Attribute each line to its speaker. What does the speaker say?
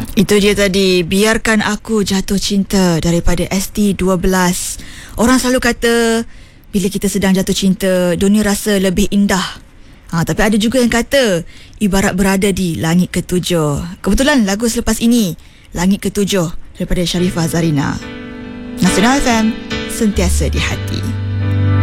Speaker 1: Itu dia tadi, Biarkan Aku Jatuh Cinta daripada ST12. Orang selalu kata bila kita sedang jatuh cinta, dunia rasa lebih indah. Tapi ada juga yang kata ibarat berada di langit ketujuh. Kebetulan lagu selepas ini Langit Ketujuh daripada Sharifah Zarina. Nasional FM, sentiasa di hati.